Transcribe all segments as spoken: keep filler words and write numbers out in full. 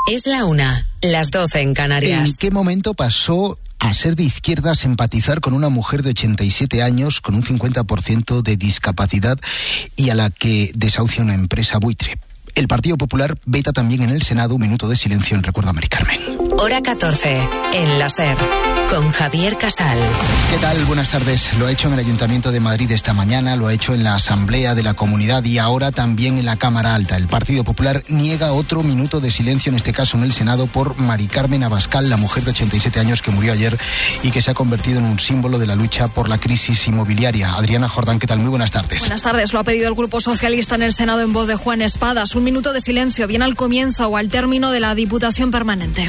Es la una, las doce en Canarias. ¿En qué momento pasó a ser de izquierdas empatizar con una mujer de ochenta y siete años con un cincuenta por ciento de discapacidad y a la que desahucia una empresa buitre? El Partido Popular veta también en el Senado un minuto de silencio en recuerdo a Mari Carmen. Hora catorce, en la SER, con Javier Casal. ¿Qué tal? Buenas tardes. Lo ha hecho en el Ayuntamiento de Madrid esta mañana, lo ha hecho en la Asamblea de la Comunidad y ahora también en la Cámara Alta. El Partido Popular niega otro minuto de silencio, en este caso en el Senado, por Mari Carmen Abascal, la mujer de ochenta y siete años que murió ayer y que se ha convertido en un símbolo de la lucha por la crisis inmobiliaria. Adriana Jordán, ¿qué tal? Muy buenas tardes. Buenas tardes. Lo ha pedido el Grupo Socialista en el Senado en voz de Juan Espadas. Un minuto de silencio, bien al comienzo o al término de la Diputación Permanente.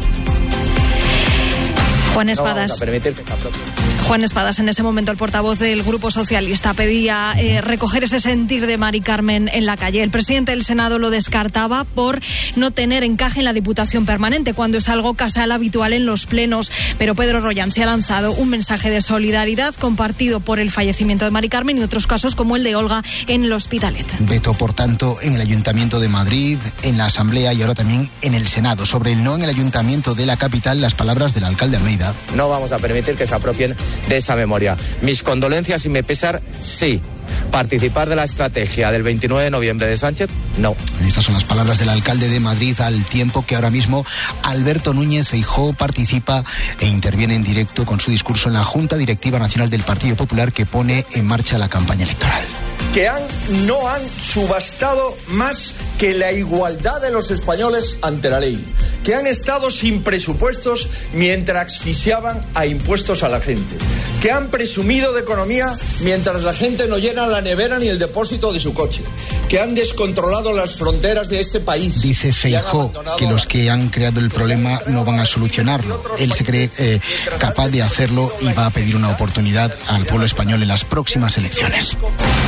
Juan Espadas. No vamos a permitir que se apropie. Juan Espadas, en ese momento el portavoz del Grupo Socialista pedía eh, recoger ese sentir de Mari Carmen en la calle. El presidente del Senado lo descartaba por no tener encaje en la Diputación Permanente, cuando es algo casual habitual en los plenos. Pero Pedro Rollán se ha lanzado un mensaje de solidaridad compartido por el fallecimiento de Mari Carmen y otros casos como el de Olga en el Hospitalet. Veto, por tanto, en el Ayuntamiento de Madrid, en la Asamblea y ahora también en el Senado. Sobre el no en el Ayuntamiento de la capital, las palabras del alcalde Almeida. No vamos a permitir que se apropien de esa memoria. Mis condolencias y mi pesar, sí. ¿Participar de la estrategia del veintinueve de noviembre de Sánchez? No. Estas son las palabras del alcalde de Madrid, al tiempo que ahora mismo Alberto Núñez Feijóo participa e interviene en directo con su discurso en la Junta Directiva Nacional del Partido Popular, que pone en marcha la campaña electoral. Que han, no han subastado más que la igualdad de los españoles ante la ley, que han estado sin presupuestos mientras asfixiaban a impuestos a la gente, que han presumido de economía mientras la gente no llena la nevera ni el depósito de su coche, que han descontrolado las fronteras de este país. Dice Feijóo que los que han creado el problema no van a solucionarlo. Él se cree eh, capaz de hacerlo y va a pedir una oportunidad al pueblo español en las próximas elecciones.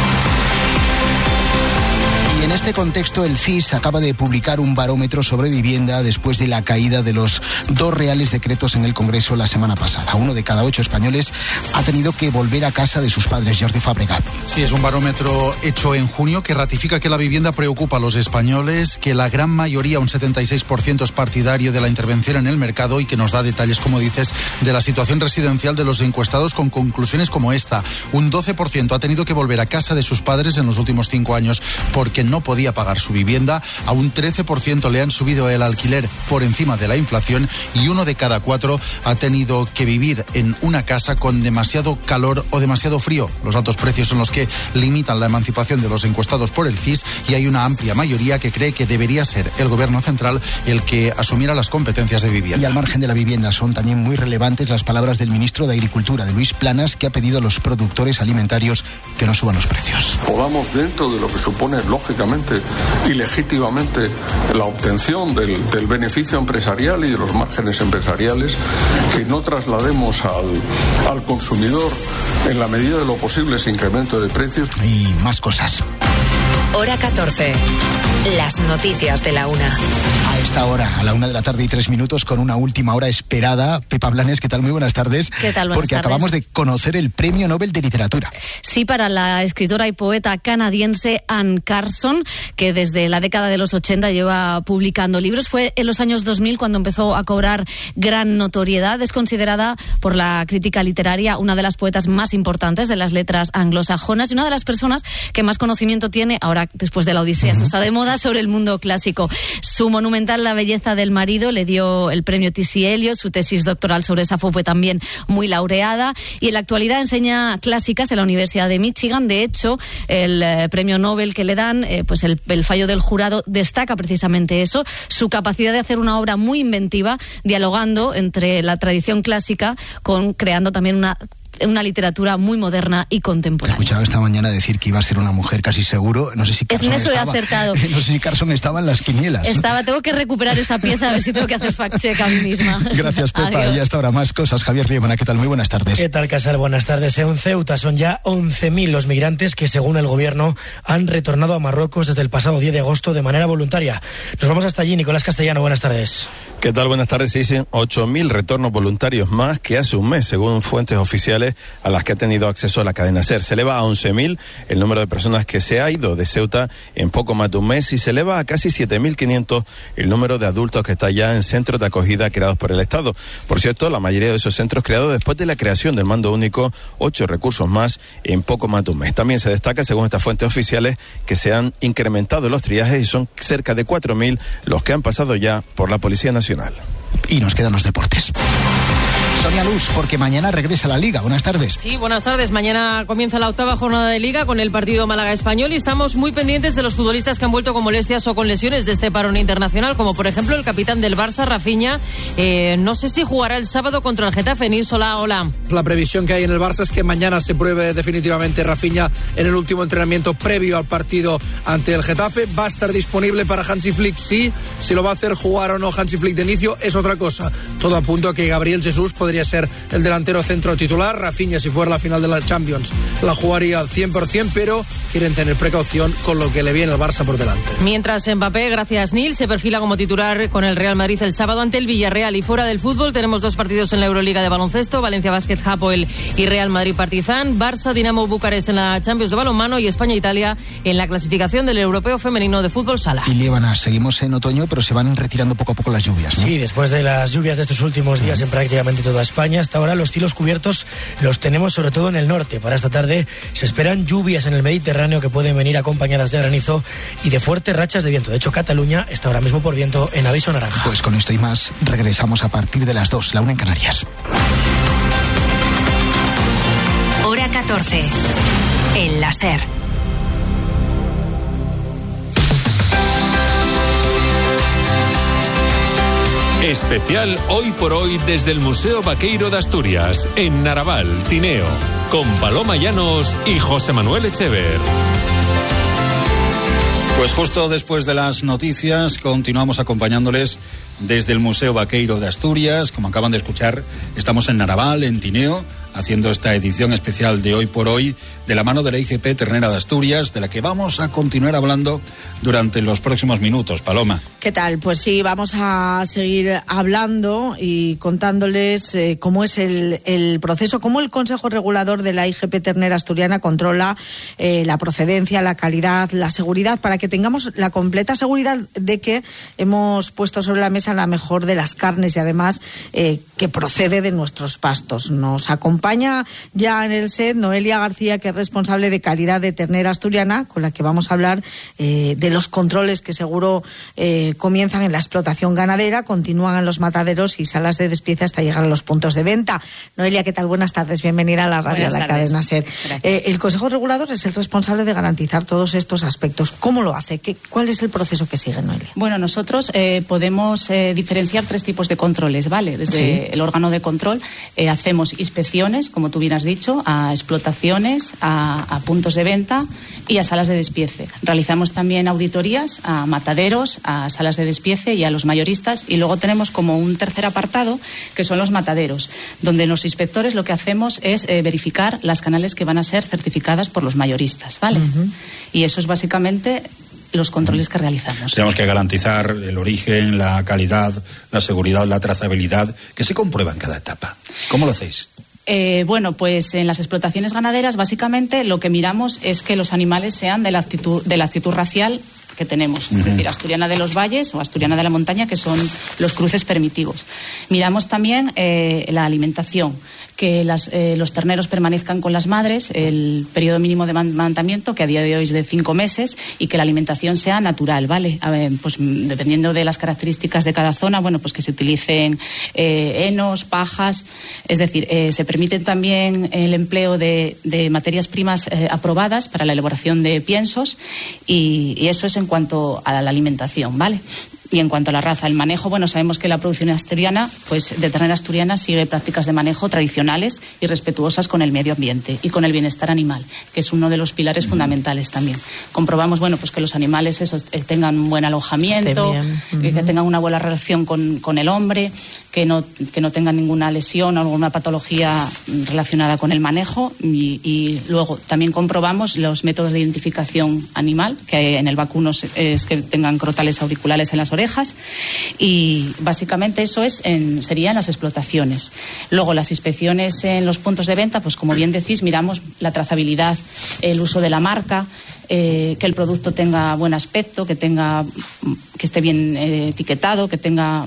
En este contexto, el C I S acaba de publicar un barómetro sobre vivienda después de la caída de los dos reales decretos en el Congreso la semana pasada. Uno de cada ocho españoles ha tenido que volver a casa de sus padres. Jordi Fabregat. Sí, es un barómetro hecho en junio que ratifica que la vivienda preocupa a los españoles, que la gran mayoría, un setenta y seis por ciento, es partidario de la intervención en el mercado y que nos da detalles, como dices, de la situación residencial de los encuestados, con conclusiones como esta. Un doce por ciento ha tenido que volver a casa de sus padres en los últimos cinco años porque no podía pagar su vivienda. A un trece por ciento le han subido el alquiler por encima de la inflación y uno de cada cuatro ha tenido que vivir en una casa con demasiado calor o demasiado frío. Los altos precios son los que limitan la emancipación de los encuestados por el C I S y hay una amplia mayoría que cree que debería ser el gobierno central el que asumiera las competencias de vivienda. Y al margen de la vivienda son también muy relevantes las palabras del ministro de Agricultura, de Luis Planas, que ha pedido a los productores alimentarios que no suban los precios. Podamos, dentro de lo que supone lógicamente y legítimamente la obtención del, del beneficio empresarial y de los márgenes empresariales, que no traslademos al, al consumidor en la medida de lo posible ese incremento de precios. Y más cosas. Hora catorce. Las noticias de la una. A esta hora, a la una de la tarde y tres minutos, con una última hora esperada. Pepa Blanes, ¿qué tal? Muy buenas tardes. ¿Qué tal? Buenas Porque tardes. Acabamos de conocer el Premio Nobel de Literatura. Sí, para la escritora y poeta canadiense Anne Carson, que desde la década de los ochenta lleva publicando libros. Fue en los años dos mil cuando empezó a cobrar gran notoriedad. Es considerada por la crítica literaria una de las poetas más importantes de las letras anglosajonas y una de las personas que más conocimiento tiene, ahora después de la Odisea, esto está de moda, sobre el mundo clásico. Su monumental La belleza del marido le dio el premio T C Eliot, su tesis doctoral sobre Safo fue también muy laureada y en la actualidad enseña clásicas en la Universidad de Michigan. De hecho, el eh, premio Nobel que le dan, eh, pues el, el fallo del jurado destaca precisamente eso, su capacidad de hacer una obra muy inventiva, dialogando entre la tradición clásica con creando también una una literatura muy moderna y contemporánea. Te escuchaba esta mañana decir que iba a ser una mujer casi seguro. No sé si Carson en eso estaba, he acertado. No sé si Carson estaba en las quinielas. Estaba, tengo que recuperar esa pieza, a ver si tengo que hacer fact-check a mí misma. Gracias, Pepa. Adiós. Y hasta ahora más cosas. Javier Riemana, ¿qué tal? Muy buenas tardes. ¿Qué tal, Casal? Buenas tardes. En Ceuta son ya once mil los migrantes que, según el gobierno, han retornado a Marruecos desde el pasado diez de agosto de manera voluntaria. Nos vamos hasta allí. Nicolás Castellano, buenas tardes. ¿Qué tal? Buenas tardes. Se dicen ocho mil retornos voluntarios más que hace un mes, según fuentes oficiales nacionales a las que ha tenido acceso a la cadena SER. Se eleva a once mil el número de personas que se ha ido de Ceuta en poco más de un mes y se eleva a casi siete mil quinientos el número de adultos que está ya en centros de acogida creados por el Estado. Por cierto, la mayoría de esos centros creados después de la creación del mando único, ocho recursos más en poco más de un mes. También se destaca, según estas fuentes oficiales, que se han incrementado los triajes y son cerca de cuatro mil los que han pasado ya por la Policía Nacional. Y nos quedan los deportes. Sonia Luz, porque mañana regresa a la Liga. Buenas tardes. Sí, buenas tardes. Mañana comienza la octava jornada de Liga con el partido Málaga-Español y estamos muy pendientes de los futbolistas que han vuelto con molestias o con lesiones de este parón internacional, como por ejemplo el capitán del Barça, Rafinha. Eh, no sé si jugará el sábado contra el Getafe. Nils, hola, hola. La previsión que hay en el Barça es que mañana se pruebe definitivamente Rafinha en el último entrenamiento previo al partido ante el Getafe. Va a estar disponible para Hansi Flick, sí. Si lo va a hacer jugar o no Hansi Flick de inicio es otra cosa. Todo apunta a que Gabriel Jesús podría ser el delantero centro titular. Rafinha, si fuera la final de la Champions, la jugaría al cien por ciento, pero quieren tener precaución con lo que le viene al Barça por delante. Mientras Mbappé, gracias Nil, se perfila como titular con el Real Madrid el sábado ante el Villarreal. Y fuera del fútbol tenemos dos partidos en la Euroliga de baloncesto: Valencia Basket Hapoel y Real Madrid Partizan, Barça Dinamo Bucarest en la Champions de balonmano y España Italia en la clasificación del Europeo Femenino de Fútbol Sala. Y Líbana, seguimos en otoño, pero se van retirando poco a poco las lluvias, ¿no? Sí, después de las lluvias de estos últimos días en prácticamente toda España, hasta ahora los cielos cubiertos los tenemos sobre todo en el norte. Para esta tarde se esperan lluvias en el Mediterráneo que pueden venir acompañadas de granizo y de fuertes rachas de viento. De hecho, Cataluña está ahora mismo por viento en aviso naranja. Pues con esto y más regresamos a partir de las dos, la una en Canarias. Hora catorce, en la SER. Especial Hoy por Hoy desde el Museo Vaqueiro de Asturias, en Naraval, Tineo, con Paloma Llanos y José Manuel Echever. Pues justo después de las noticias continuamos acompañándoles desde el Museo Vaqueiro de Asturias. Como acaban de escuchar, estamos en Naraval, en Tineo, haciendo esta edición especial de Hoy por Hoy de la mano de la I G P Ternera de Asturias, de la que vamos a continuar hablando durante los próximos minutos. Paloma. ¿Qué tal? Pues sí, vamos a seguir hablando y contándoles eh, cómo es el, el proceso, cómo el Consejo Regulador de la I G P Ternera Asturiana controla eh, la procedencia, la calidad, la seguridad, para que tengamos la completa seguridad de que hemos puesto sobre la mesa la mejor de las carnes y además eh, que procede de nuestros pastos. Nos acompaña ya en el set Noelia García, que es responsable de calidad de ternera asturiana, con la que vamos a hablar eh, de los controles que seguro eh, comienzan en la explotación ganadera, continúan en los mataderos y salas de despiece hasta llegar a los puntos de venta. Noelia, ¿qué tal? Buenas tardes, bienvenida a la radio, a la cadena SER. Eh, el Consejo Regulador es el responsable de garantizar todos estos aspectos. ¿Cómo lo hace? ¿Qué, ¿Cuál es el proceso que sigue, Noelia? Bueno, nosotros eh, podemos eh, diferenciar tres tipos de controles, ¿vale? Desde sí. el órgano de control eh, hacemos inspecciones, como tú bien has dicho, a explotaciones, a, a puntos de venta y a salas de despiece. Realizamos también auditorías a mataderos, a salas de despiece y a los mayoristas, y luego tenemos como un tercer apartado que son los mataderos, donde los inspectores lo que hacemos es eh, verificar las canales que van a ser certificadas por los mayoristas, ¿vale? Uh-huh. Y eso es básicamente los controles que realizamos. Tenemos que garantizar el origen, la calidad, la seguridad, la trazabilidad, que se comprueba en cada etapa. ¿Cómo lo hacéis? Eh, bueno, pues en las explotaciones ganaderas básicamente lo que miramos es que los animales sean de la actitud, de la actitud racial que tenemos, uh-huh. es decir, asturiana de los valles o asturiana de la montaña, que son los cruces permitidos. Miramos también eh, la alimentación, que las, eh, los terneros permanezcan con las madres el periodo mínimo de amamantamiento, que a día de hoy es de cinco meses, y que la alimentación sea natural, ¿vale? A ver, pues dependiendo de las características de cada zona, bueno, pues que se utilicen eh, henos, pajas, es decir, eh, se permite también el empleo de, de materias primas eh, aprobadas para la elaboración de piensos, y, y eso es en cuanto a la alimentación, ¿vale? Y en cuanto a la raza, el manejo, bueno, sabemos que la producción asturiana, pues de ternera asturiana, sigue prácticas de manejo tradicionales y respetuosas con el medio ambiente y con el bienestar animal, que es uno de los pilares mm. fundamentales también. Comprobamos, bueno, pues que los animales esos tengan un buen alojamiento, uh-huh. que tengan una buena relación con, con el hombre, que no, que no tengan ninguna lesión o alguna patología relacionada con el manejo, y, y luego también comprobamos los métodos de identificación animal, que en el vacuno es que tengan crotales auriculares en las orejas, bodejas, y básicamente eso es en, serían las explotaciones. Luego las inspecciones en los puntos de venta, pues como bien decís, miramos la trazabilidad, el uso de la marca, eh, que el producto tenga buen aspecto, que tenga, que esté bien eh, etiquetado, que tenga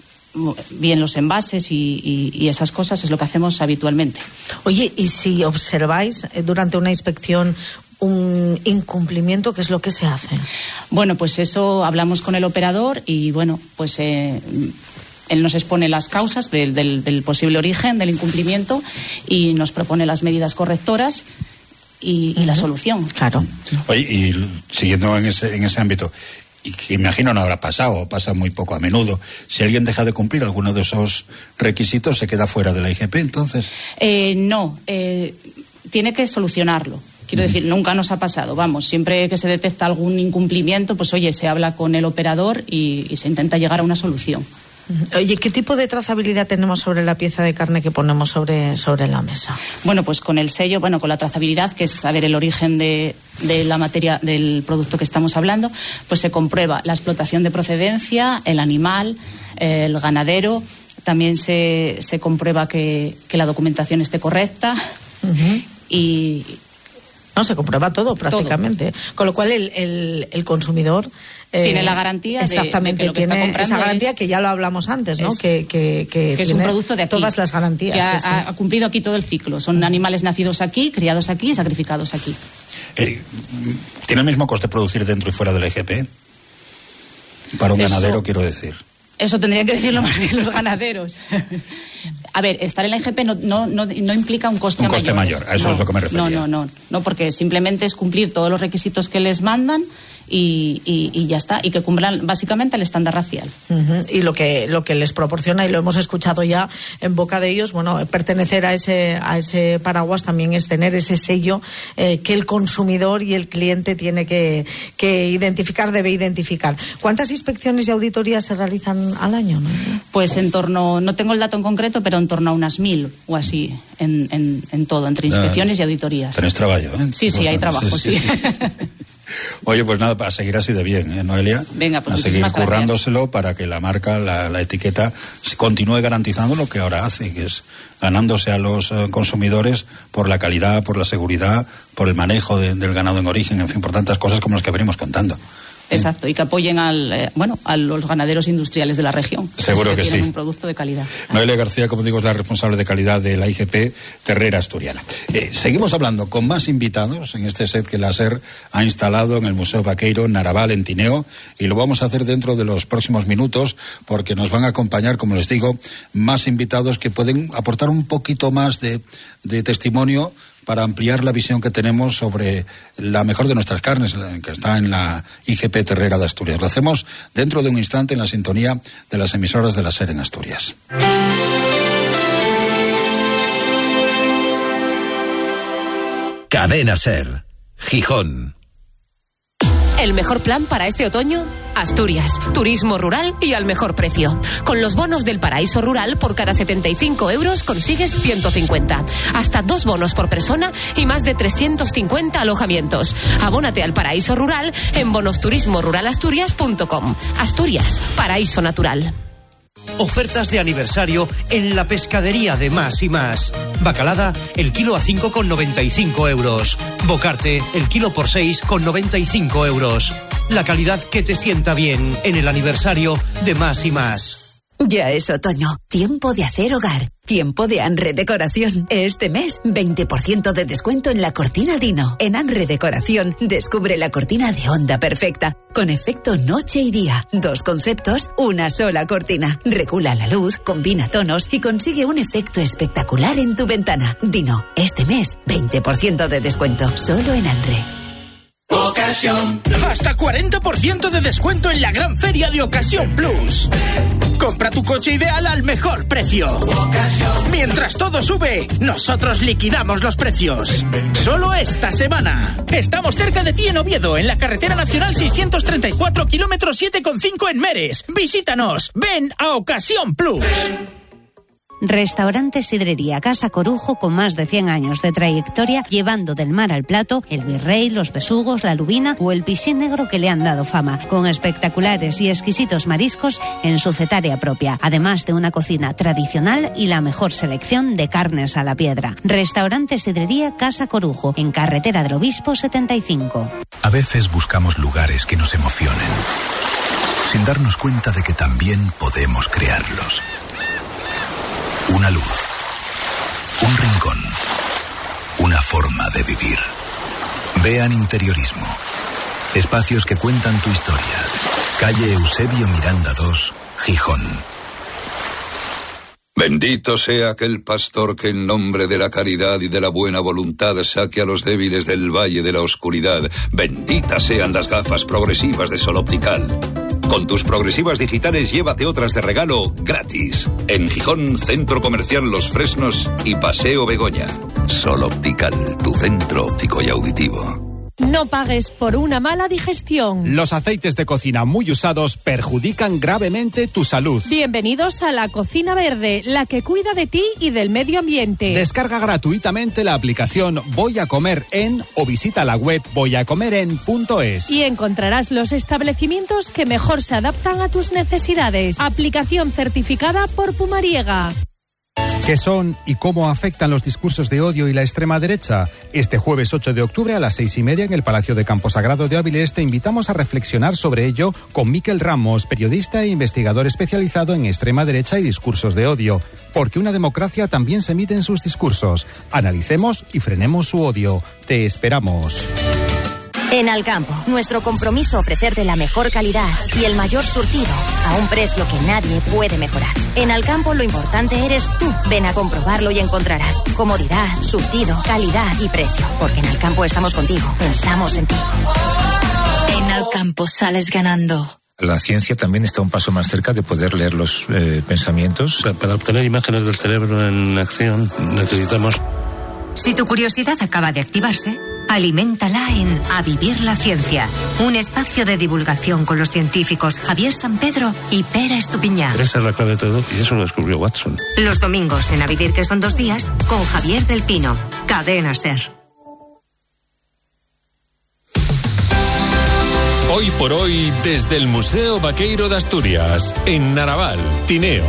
bien los envases y, y, y esas cosas es lo que hacemos habitualmente. Oye, y si observáis durante una inspección un incumplimiento, ¿qué es lo que se hace? Bueno, pues eso hablamos con el operador y bueno, pues eh, él nos expone las causas del, del, del posible origen del incumplimiento y nos propone las medidas correctoras y, y uh-huh. la solución. Claro. Oye, y siguiendo en ese, en ese ámbito, y que imagino no habrá pasado, o pasa muy poco a menudo, si alguien deja de cumplir alguno de esos requisitos, ¿se queda fuera de la I G P entonces? Eh, no, eh, tiene que solucionarlo. Quiero uh-huh. decir, nunca nos ha pasado, vamos, siempre que se detecta algún incumplimiento, pues oye, se habla con el operador y, y se intenta llegar a una solución. Oye, ¿qué tipo de trazabilidad tenemos sobre la pieza de carne que ponemos sobre, sobre la mesa? Bueno, pues con el sello, bueno, con la trazabilidad, que es saber el origen de, de la materia, del producto que estamos hablando, pues se comprueba la explotación de procedencia, el animal, el ganadero, también se, se comprueba que, que la documentación esté correcta uh-huh. y... No, se comprueba todo prácticamente. Todo. Con lo cual el, el, el consumidor... Eh, tiene la garantía de, exactamente, de que lo que tiene está comprando esa garantía es, que ya lo hablamos antes, ¿no? Es, que que, que, que es un producto de aquí. Todas las garantías. Que ha, sí, sí. ha cumplido aquí todo el ciclo. Son animales nacidos aquí, criados aquí y sacrificados aquí. Eh, ¿Tiene el mismo coste producir dentro y fuera de la I G P? Para un Eso, ganadero, quiero decir. Eso tendrían que decirlo más bien los ganaderos. A ver, estar en la I G P no, no, no, no implica un coste mayor. Un coste mayor, mayor, a eso no, es lo que me refería. No, no, no, no, porque simplemente es cumplir todos los requisitos que les mandan y, y, y ya está, y que cumplan básicamente el estándar racial. Uh-huh. Y lo que lo que les proporciona, y lo hemos escuchado ya en boca de ellos, bueno, pertenecer a ese a ese paraguas también es tener ese sello eh, que el consumidor y el cliente tiene que, que identificar, debe identificar. ¿Cuántas inspecciones y auditorías se realizan al año, no? Pues en torno, no tengo el dato en concreto, pero en torno a unas mil o así, en, en, en todo, entre inspecciones ah, y auditorías. Tenés trabajo, ¿eh? Sí, sí, hay trabajo, sí. sí. sí. Oye, pues nada, para seguir así de bien, ¿eh, Noelia? Venga, pues a seguir currándoselo gracias. Para que la marca, la, la etiqueta, continúe garantizando lo que ahora hace, que es ganándose a los uh, consumidores por la calidad, por la seguridad, por el manejo de, del ganado en origen, en fin, por tantas cosas como las que venimos contando. Exacto, y que apoyen al, eh, bueno, a los ganaderos industriales de la región. Seguro que, que sí. tienen un producto de calidad. Noelia García, como digo, es la responsable de calidad de la I G P Terrera Asturiana. Eh, seguimos hablando con más invitados en este set que la SER ha instalado en el Museo Vaqueiro, en Naraval, en Tineo, y lo vamos a hacer dentro de los próximos minutos porque nos van a acompañar, como les digo, más invitados que pueden aportar un poquito más de, de testimonio para ampliar la visión que tenemos sobre la mejor de nuestras carnes, que está en la I G P Terrera de Asturias. Lo hacemos dentro de un instante en la sintonía de las emisoras de la SER en Asturias. Cadena SER, Gijón. El mejor plan para este otoño, Asturias, turismo rural y al mejor precio. Con los bonos del Paraíso Rural, por cada setenta y cinco euros consigues ciento cincuenta. Hasta dos bonos por persona y más de trescientos cincuenta alojamientos. Abónate al Paraíso Rural en bonos turismo rural asturias punto com. Asturias, paraíso natural. Ofertas de aniversario en la pescadería de Más y Más. Bacalada, el kilo a cinco con noventa y cinco euros. Bocarte, el kilo por seis con noventa y cinco euros. La calidad que te sienta bien en el aniversario de Más y Más. Ya es otoño, tiempo de hacer hogar, tiempo de Anre Decoración. Este mes, veinte por ciento de descuento en la cortina Dino. En Anre Decoración, descubre la cortina de onda perfecta, con efecto noche y día. Dos conceptos, una sola cortina. Regula la luz, combina tonos y consigue un efecto espectacular en tu ventana. Dino, este mes, veinte por ciento de descuento, solo en Anre. Ocasión. Hasta cuarenta por ciento de descuento en la gran feria de Ocasión Plus. Compra tu coche ideal al mejor precio. Ocasión. Mientras todo sube, nosotros liquidamos los precios. Solo esta semana. Estamos cerca de ti en Oviedo, en la carretera nacional seiscientos treinta y cuatro, kilómetro siete coma cinco en Meres. Visítanos. Ven a Ocasión Plus. Restaurante Sidrería Casa Corujo, con más de cien años de trayectoria, llevando del mar al plato el virrey, los besugos, la lubina o el piscín negro que le han dado fama, con espectaculares y exquisitos mariscos en su cetaria propia, además de una cocina tradicional y la mejor selección de carnes a la piedra. Restaurante Sidrería Casa Corujo, en Carretera del Obispo setenta y cinco. A veces buscamos lugares que nos emocionen, sin darnos cuenta de que también podemos crearlos. Una luz, un rincón, una forma de vivir. Vean Interiorismo. Espacios que cuentan tu historia. Calle Eusebio Miranda dos, Gijón. Bendito sea aquel pastor que en nombre de la caridad y de la buena voluntad saque a los débiles del valle de la oscuridad. Benditas sean las gafas progresivas de Sol Optical. Con tus progresivas digitales llévate otras de regalo gratis. En Gijón, Centro Comercial Los Fresnos y Paseo Begoña. Sol Optical, tu centro óptico y auditivo. No pagues por una mala digestión. Los aceites de cocina muy usados perjudican gravemente tu salud. Bienvenidos a la Cocina Verde, la que cuida de ti y del medio ambiente. Descarga gratuitamente la aplicación Voy a Comer En o visita la web voy a comer en punto es. Y encontrarás los establecimientos que mejor se adaptan a tus necesidades. Aplicación certificada por Pumariega. ¿Qué son y cómo afectan los discursos de odio y la extrema derecha? Este jueves ocho de octubre a las seis y media en el Palacio de Camposagrado de Avilés te invitamos a reflexionar sobre ello con Miquel Ramos, periodista e investigador especializado en extrema derecha y discursos de odio. Porque una democracia también se mide en sus discursos. Analicemos y frenemos su odio. Te esperamos. En Alcampo, nuestro compromiso ofrecerte la mejor calidad y el mayor surtido a un precio que nadie puede mejorar. En Alcampo lo importante eres tú. Ven a comprobarlo y encontrarás comodidad, surtido, calidad y precio. Porque en Alcampo estamos contigo, pensamos en ti. En Alcampo sales ganando. La ciencia también está un paso más cerca de poder leer los eh, pensamientos. Para obtener imágenes del cerebro en acción necesitamos... Si tu curiosidad acaba de activarse, aliméntala en A Vivir la Ciencia, un espacio de divulgación con los científicos Javier San Pedro y Pera Estupiñán. Esa es la clave de todo y eso lo descubrió Watson. Los domingos en A Vivir, que son dos días, con Javier del Pino, Cadena SER. Hoy por hoy, desde el Museo Vaqueiro de Asturias, en Naraval, Tineo.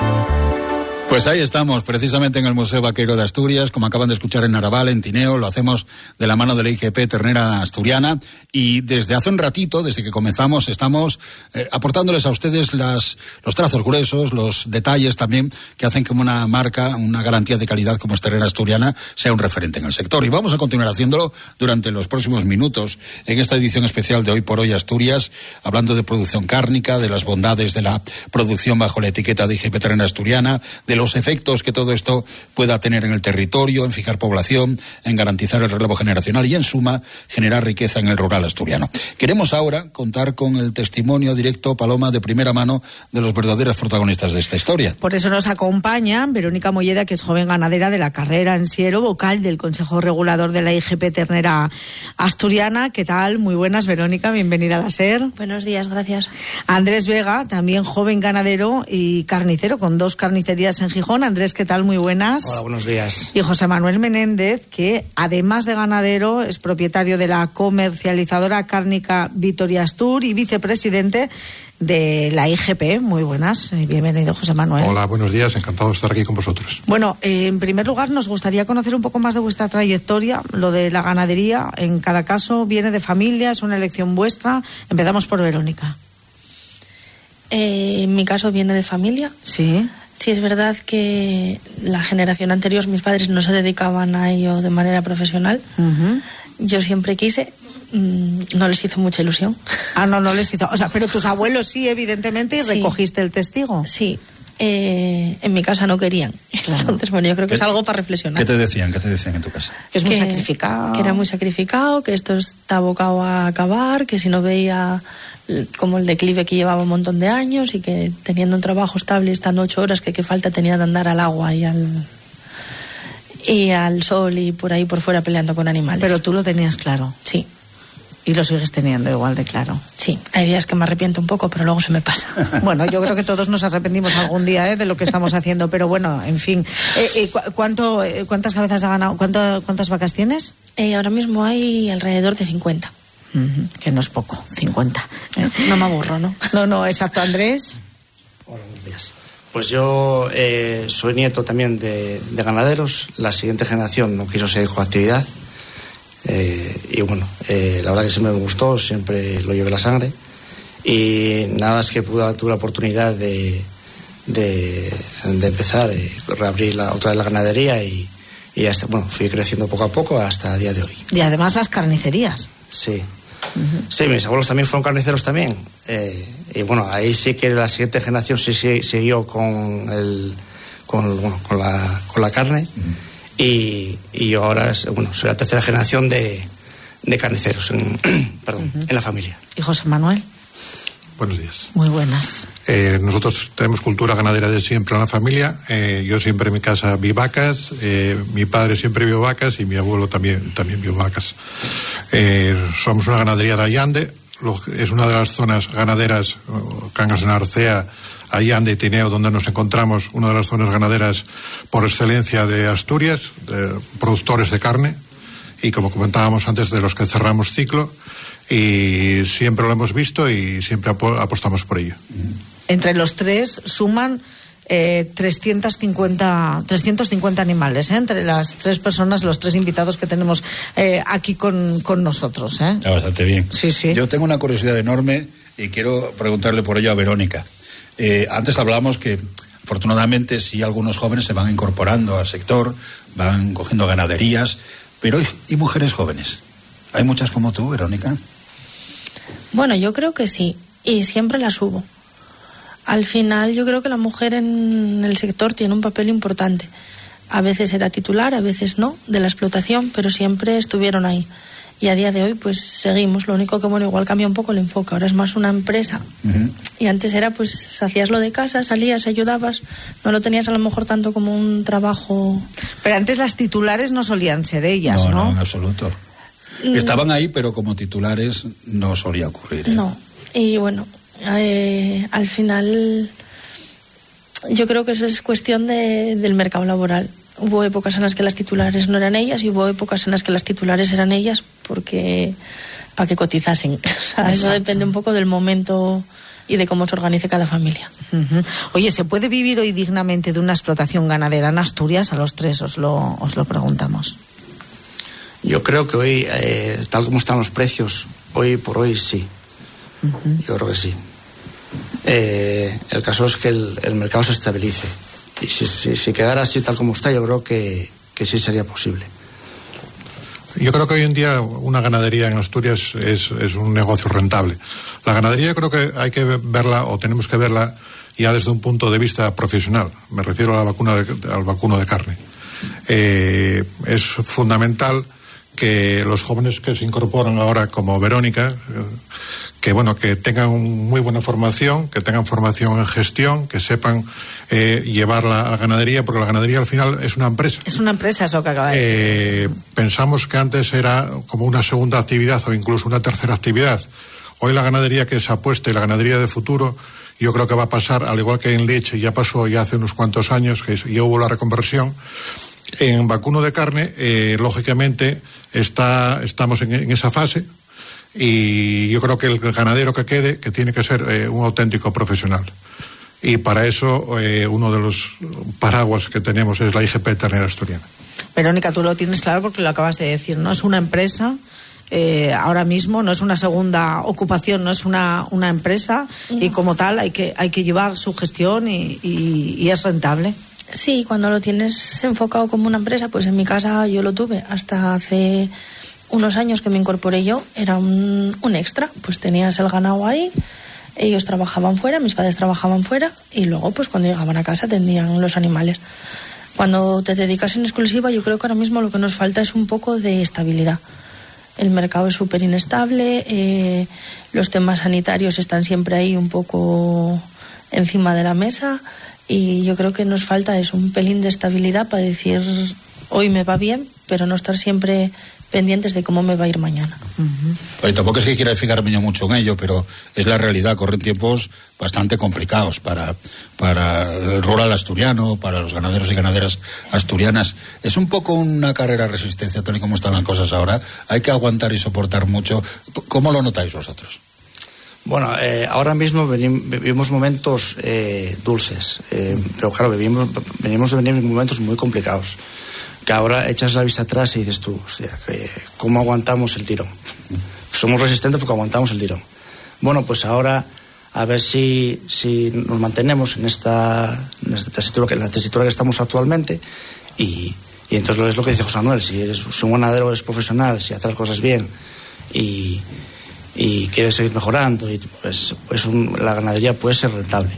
Pues ahí estamos, precisamente en el Museo Vaqueiro de Asturias, como acaban de escuchar en Naraval, en Tineo, lo hacemos de la mano de la I G P Ternera Asturiana y desde hace un ratito, desde que comenzamos, estamos eh, aportándoles a ustedes las, los trazos gruesos, los detalles también que hacen que una marca, una garantía de calidad como es Ternera Asturiana sea un referente en el sector. Y vamos a continuar haciéndolo durante los próximos minutos en esta edición especial de Hoy por Hoy Asturias, hablando de producción cárnica, de las bondades de la producción bajo la etiqueta de I G P Ternera Asturiana, de los efectos que todo esto pueda tener en el territorio, en fijar población, en garantizar el relevo generacional y, en suma, generar riqueza en el rural asturiano. Queremos ahora contar con el testimonio directo, Paloma, de primera mano, de los verdaderos protagonistas de esta historia. Por eso nos acompaña Verónica Molleda, que es joven ganadera de la carrera en Siero, vocal del Consejo Regulador de la I G P Ternera Asturiana. ¿Qué tal? Muy buenas, Verónica, bienvenida a la SER. Buenos días, gracias. Andrés Vega, también joven ganadero y carnicero, con dos carnicerías en Gijón. Andrés, ¿qué tal? Muy buenas. Hola, buenos días. Y José Manuel Menéndez, que además de ganadero es propietario de la comercializadora cárnica Vitoria Astur y vicepresidente de la I G P. Muy buenas. Bienvenido, José Manuel. Hola, buenos días. Encantado de estar aquí con vosotros. Bueno, eh, en primer lugar nos gustaría conocer un poco más de vuestra trayectoria. Lo de la ganadería, en cada caso, viene de familia, es una elección vuestra. Empezamos por Verónica. Eh, en mi caso viene de familia. Sí. Sí, es verdad que la generación anterior, mis padres no se dedicaban a ello de manera profesional. Uh-huh. Yo siempre quise, mmm, no les hizo mucha ilusión. Ah, no, no les hizo. O sea, pero tus abuelos sí, evidentemente, y sí. Recogiste el testigo. Sí. Eh, en mi casa no querían. Claro. Entonces, bueno, yo creo que es algo para reflexionar. ¿Qué te decían? ¿Qué te decían en tu casa? Que es muy que, sacrificado. Que era muy sacrificado, que esto está abocado a acabar, que si no veía como el declive que llevaba un montón de años y que teniendo un trabajo estable, estando ocho horas, que qué falta tenía de andar al agua y al y al sol y por ahí por fuera peleando con animales. Pero tú lo tenías claro. Sí. Y lo sigues teniendo igual de claro. Sí, hay días que me arrepiento un poco, pero luego se me pasa. Bueno, yo creo que todos nos arrepentimos algún día, ¿eh?, de lo que estamos haciendo, pero bueno, en fin. Eh, eh, ¿cuánto, eh, ¿Cuántas cabezas ha ganado? ¿Cuánto, ¿Cuántas vacas tienes? Eh, ahora mismo hay alrededor de cincuenta. Uh-huh, que no es poco, cincuenta. ¿eh? No me aburro, ¿no? No, no, exacto. Andrés. Hola, buenos días. Pues yo eh, soy nieto también de, de ganaderos. La siguiente generación no quiso seguir con la actividad. Eh, y bueno, eh, la verdad que siempre me gustó, siempre lo llevé la sangre. Y nada más que pude, tuve la oportunidad de, de, de empezar, eh, reabrir la, otra vez la ganadería y, y hasta, bueno, fui creciendo poco a poco hasta el día de hoy. Y además las carnicerías. Sí. Uh-huh. Sí, mis abuelos también fueron carniceros también. Eh, y bueno, ahí sí que la siguiente generación sí, sí siguió con, el, con, bueno, con, la, con la carne. Uh-huh. Y, y yo ahora bueno, soy la tercera generación de, de carniceros en, perdón, uh-huh. en la familia. ¿Y José Manuel? Buenos días. Muy buenas. Eh, nosotros tenemos cultura ganadera de siempre en la familia. Eh, yo siempre en mi casa vi vacas, eh, mi padre siempre vio vacas y mi abuelo también, también vio vacas. Eh, somos una ganadería de Allande, lo, es una de las zonas ganaderas, Cangas de Narcea, Allande y Tineo, donde nos encontramos, una de las zonas ganaderas por excelencia de Asturias, de productores de carne, y como comentábamos antes, de los que cerramos ciclo, y siempre lo hemos visto y siempre apostamos por ello. Entre los tres suman eh, trescientos cincuenta animales, ¿eh? Entre las tres personas, los tres invitados que tenemos eh, aquí con, con nosotros. ¿eh? Está bastante bien. Sí, sí. Yo tengo una curiosidad enorme y quiero preguntarle por ello a Verónica. Eh, antes hablábamos que afortunadamente sí algunos jóvenes se van incorporando al sector, van cogiendo ganaderías, pero ¿y, y mujeres jóvenes? ¿Hay muchas como tú, Verónica? Bueno, yo creo que sí, y siempre las hubo. Al final yo creo que la mujer en el sector tiene un papel importante. A veces era titular, a veces no, de la explotación, pero siempre estuvieron ahí. Y a día de hoy pues seguimos, lo único que bueno, igual cambia un poco el enfoque, ahora es más una empresa. Uh-huh. Y antes era pues hacías lo de casa, salías, ayudabas, no lo tenías a lo mejor tanto como un trabajo. Pero antes las titulares no solían ser ellas, ¿no? No, no, en absoluto. Mm. Estaban ahí, pero como titulares no solía ocurrir. ¿eh? No, y bueno, eh, al final yo creo que eso es cuestión de, del mercado laboral. Hubo épocas en las que las titulares no eran ellas y hubo épocas en las que las titulares eran ellas porque para que cotizasen. O sea, eso depende un poco del momento y de cómo se organice cada familia. Uh-huh. Oye, ¿se puede vivir hoy dignamente de una explotación ganadera en Asturias? A los tres os lo, os lo preguntamos. Yo creo que hoy, eh, tal como están los precios, hoy por hoy sí. Uh-huh. Yo creo que sí. Eh, el caso es que el, el mercado se estabilice. Y si, si, si quedara así tal como está, yo creo que, que sí sería posible. Yo creo que hoy en día una ganadería en Asturias es, es un negocio rentable. La ganadería creo que hay que verla, o tenemos que verla ya desde un punto de vista profesional. Me refiero a la vacuna de, al vacuno de carne. Eh, es fundamental que los jóvenes que se incorporan ahora como Verónica, que bueno, que tengan muy buena formación, que tengan formación en gestión, que sepan eh, llevarla a la ganadería, porque la ganadería al final es una empresa. Es una empresa eso que acaba de decir. Eh, pensamos que antes era como una segunda actividad o incluso una tercera actividad. Hoy la ganadería que se apueste, la ganadería de futuro, yo creo que va a pasar, al igual que en leche ya pasó ya hace unos cuantos años, que ya hubo la reconversión. En vacuno de carne, eh, lógicamente, está, estamos en, en esa fase y yo creo que el ganadero que quede, que tiene que ser eh, un auténtico profesional. Y para eso, eh, uno de los paraguas que tenemos es la I G P Ternera Asturiana. Verónica, tú lo tienes claro porque lo acabas de decir, ¿no? Es una empresa, eh, ahora mismo, no es una segunda ocupación, no es una, una empresa, no. Y como tal hay que, hay que llevar su gestión y, y, y es rentable. Sí, cuando lo tienes enfocado como una empresa, pues en mi casa yo lo tuve hasta hace unos años que me incorporé yo, era un, un extra, pues tenías el ganado ahí, ellos trabajaban fuera, mis padres trabajaban fuera y luego pues cuando llegaban a casa atendían los animales. Cuando te dedicas en exclusiva, yo creo que ahora mismo lo que nos falta es un poco de estabilidad. El mercado es súper inestable, eh, los temas sanitarios están siempre ahí un poco encima de la mesa. Y yo creo que nos falta eso, un pelín de estabilidad para decir hoy me va bien, pero no estar siempre pendientes de cómo me va a ir mañana. Uh-huh. Oye, tampoco es que quiera fijarme yo mucho en ello, pero es la realidad. Corren tiempos bastante complicados para, para el rural asturiano, para los ganaderos y ganaderas asturianas. Es un poco una carrera de resistencia, Tony, cómo están las cosas ahora. Hay que aguantar y soportar mucho. ¿Cómo lo notáis vosotros? Bueno, eh, ahora mismo venim, vivimos momentos eh, dulces, eh, pero claro, vivimos, venimos de venir momentos muy complicados, que ahora echas la vista atrás y dices tú, hostia, ¿cómo aguantamos el tirón? Somos resistentes porque aguantamos el tirón. Bueno, pues ahora a ver si, si nos mantenemos en esta, en esta tesitura, en la tesitura que estamos actualmente y, y entonces es lo que dice José Manuel, si eres si un ganadero, es profesional, si haces las cosas bien y... y quiere seguir mejorando, y pues, pues un, la ganadería puede ser rentable.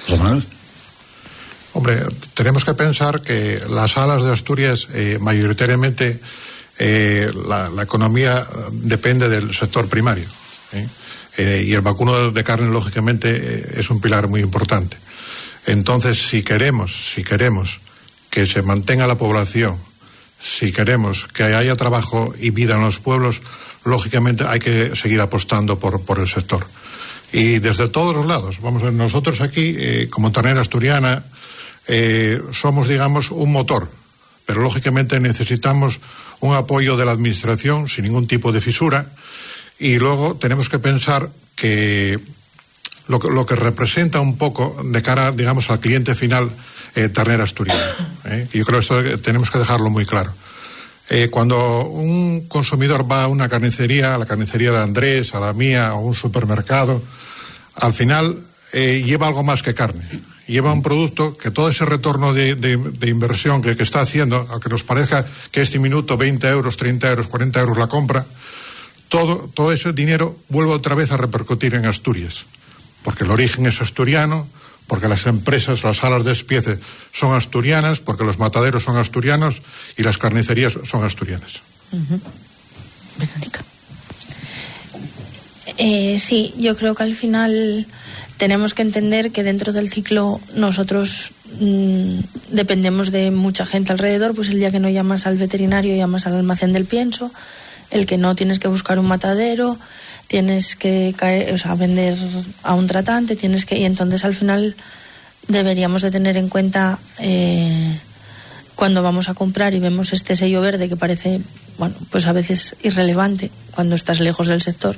Hombre, tenemos que pensar que las alas de Asturias, eh, mayoritariamente, eh, la, la economía depende del sector primario. ¿eh? Eh, y el vacuno de carne, lógicamente, eh, es un pilar muy importante. Entonces, si queremos, si queremos que se mantenga la población, si queremos que haya trabajo y vida en los pueblos, lógicamente hay que seguir apostando por, por el sector. Y desde todos los lados. Vamos a ver, nosotros aquí, eh, como ternera asturiana, eh, somos, digamos, un motor, pero lógicamente necesitamos un apoyo de la administración sin ningún tipo de fisura, y luego tenemos que pensar que lo que, lo que representa un poco de cara, digamos, al cliente final, eh, ternera asturiana. ¿eh? Y yo creo que esto tenemos que dejarlo muy claro. Eh, cuando un consumidor va a una carnicería, a la carnicería de Andrés, a la mía, a un supermercado, al final eh, lleva algo más que carne. Lleva un producto que todo ese retorno de, de, de inversión que, que está haciendo, aunque nos parezca que es diminuto, veinte euros, treinta euros, cuarenta euros la compra, todo, todo ese dinero vuelve otra vez a repercutir en Asturias. Porque el origen es asturiano, porque las empresas, las salas de despiece son asturianas, porque los mataderos son asturianos y las carnicerías son asturianas. Uh-huh. Verónica. Eh, sí, yo creo que al final tenemos que entender que dentro del ciclo nosotros mmm, dependemos de mucha gente alrededor, pues el día que no llamas al veterinario, llamas al almacén del pienso, el que no tienes que buscar un matadero, tienes que caer, o sea, vender a un tratante, tienes que, y entonces al final deberíamos de tener en cuenta eh, cuando vamos a comprar y vemos este sello verde que parece, bueno, pues a veces irrelevante cuando estás lejos del sector,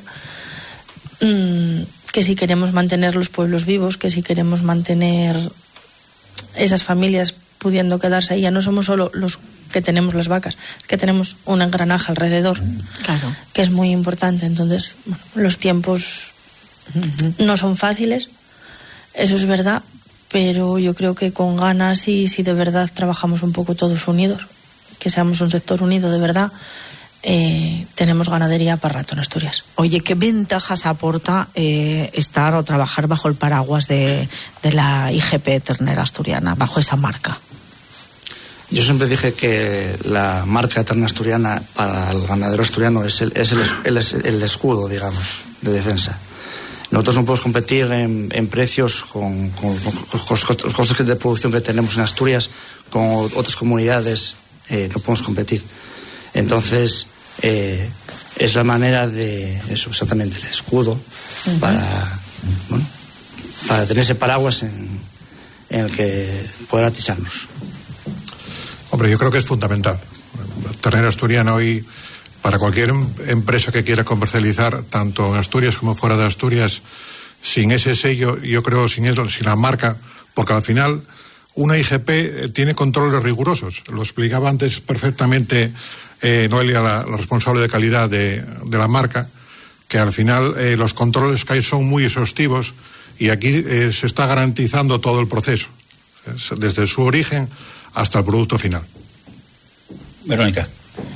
mmm, que si queremos mantener los pueblos vivos, que si queremos mantener esas familias pudiendo quedarse ahí, ya no somos solo los que tenemos las vacas, que tenemos un engranaje alrededor, claro, que es muy importante. Entonces, bueno, los tiempos uh-huh. no son fáciles, eso es verdad, pero yo creo que con ganas y si de verdad trabajamos un poco todos unidos, que seamos un sector unido de verdad, eh, tenemos ganadería para rato en Asturias. Oye, ¿qué ventajas aporta eh, estar o trabajar bajo el paraguas de, de la I G P Ternera Asturiana, bajo esa marca? Yo siempre dije que la marca ternera asturiana para el ganadero asturiano es el, es el, el, el escudo, digamos, de defensa. Nosotros no podemos competir en, en precios con, con, con los costos de producción que tenemos en Asturias, con otras comunidades eh, no podemos competir. Entonces, eh, es la manera de, eso exactamente, el escudo, uh-huh. para, bueno, para tener ese paraguas en, en el que poder atizarnos. Hombre, yo creo que es fundamental. La ternera asturiana hoy, para cualquier empresa que quiera comercializar, tanto en Asturias como fuera de Asturias, sin ese sello, yo creo, sin eso, sin la marca, porque al final una I G P tiene controles rigurosos. Lo explicaba antes perfectamente eh, Noelia, la, la responsable de calidad de, de la marca, que al final eh, los controles que hay son muy exhaustivos y aquí eh, se está garantizando todo el proceso, desde su origen hasta el producto final. Verónica.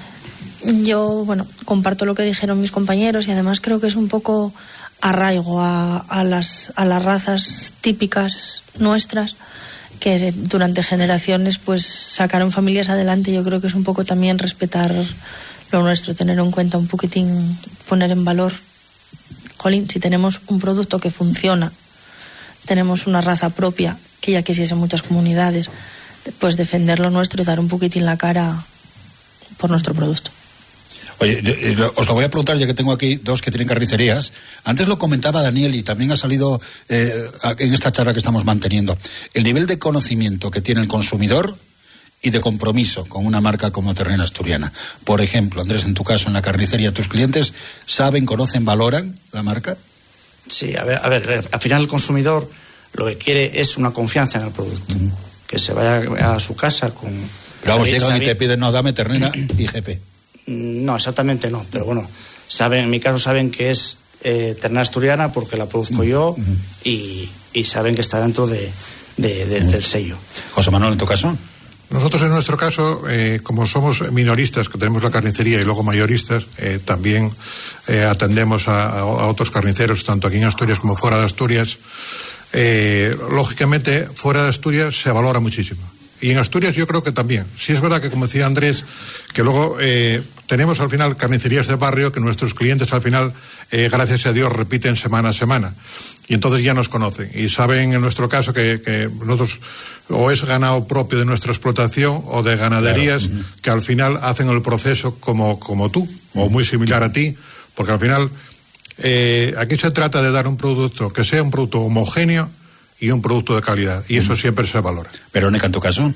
Yo, bueno, comparto lo que dijeron mis compañeros y además creo que es un poco arraigo a, a, las, a las razas típicas nuestras que durante generaciones pues sacaron familias adelante. Yo creo que es un poco también respetar lo nuestro, tener en cuenta un poquitín, poner en valor, jolín, si tenemos un producto que funciona, tenemos una raza propia que ya quisiesen muchas comunidades, pues defender lo nuestro y dar un poquitín la cara por nuestro producto. Oye, os lo voy a preguntar ya que tengo aquí dos que tienen carnicerías. Antes lo comentaba Daniel y también ha salido eh, en esta charla que estamos manteniendo. El nivel de conocimiento que tiene el consumidor y de compromiso con una marca como Ternera Asturiana. Por ejemplo, Andrés, en tu caso, en la carnicería, ¿tus clientes saben, conocen, valoran la marca? Sí, a ver, a ver, al final el consumidor lo que quiere es una confianza en el producto. Uh-huh. Que se vaya a su casa con... Pero vamos, llegan y te piden, no, dame Ternera y G P. No, exactamente no, pero bueno, saben, en mi caso saben que es eh, Ternera Asturiana porque la produzco uh-huh. yo y, y saben que está dentro de, de, de, uh-huh. del sello. José Manuel, ¿en tu caso? Nosotros en nuestro caso, eh, como somos minoristas, que tenemos la carnicería y luego mayoristas, eh, también eh, atendemos a, a otros carniceros, tanto aquí en Asturias como fuera de Asturias. Eh, lógicamente, fuera de Asturias se valora muchísimo. Y en Asturias yo creo que también. Sí es verdad que, como decía Andrés, que luego eh, tenemos al final carnicerías de barrio que nuestros clientes al final, eh, gracias a Dios, repiten semana a semana. Y entonces ya nos conocen. Y saben en nuestro caso que, que nosotros o es ganado propio de nuestra explotación o de ganaderías claro. uh-huh. que al final hacen el proceso como, como tú, uh-huh. o muy similar a ti, porque al final eh, aquí se trata de dar un producto que sea un producto homogéneo y un producto de calidad, y eso uh-huh. siempre se valora. Verónica, ¿en tu caso?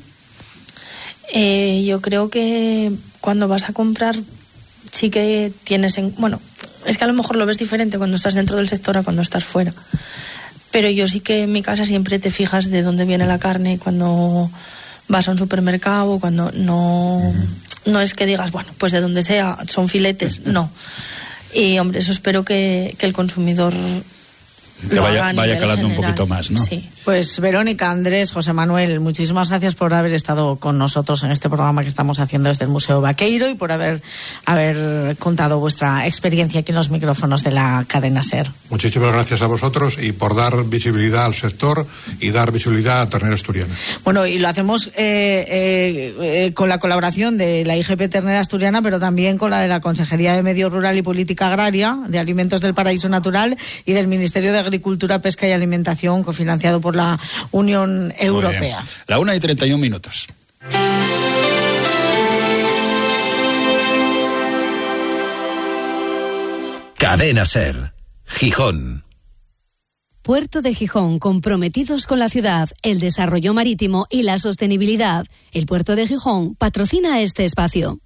Eh, yo creo que cuando vas a comprar sí que tienes en... Bueno, es que a lo mejor lo ves diferente cuando estás dentro del sector a cuando estás fuera. Pero yo sí que en mi casa siempre te fijas de dónde viene la carne cuando vas a un supermercado, cuando no, uh-huh. no es que digas, bueno, pues de donde sea, son filetes, no. Y hombre, eso espero que, que el consumidor que vaya, vaya calando general. Un poquito más, ¿no? Sí. Pues Verónica, Andrés, José Manuel, muchísimas gracias por haber estado con nosotros en este programa que estamos haciendo desde el Museo Vaqueiro y por haber, haber contado vuestra experiencia aquí en los micrófonos de la cadena SER. Muchísimas gracias a vosotros y por dar visibilidad al sector y dar visibilidad a Ternera Asturiana. Bueno, y lo hacemos eh, eh, eh, con la colaboración de la I G P Ternera Asturiana, pero también con la de la Consejería de Medio Rural y Política Agraria, de Alimentos del Paraíso Natural y del Ministerio de Agricultura, Pesca y Alimentación, cofinanciado por la Unión Europea. La una y treinta y un minutos. Cadena SER, Gijón. Puerto de Gijón, comprometidos con la ciudad, el desarrollo marítimo y la sostenibilidad. El Puerto de Gijón patrocina este espacio.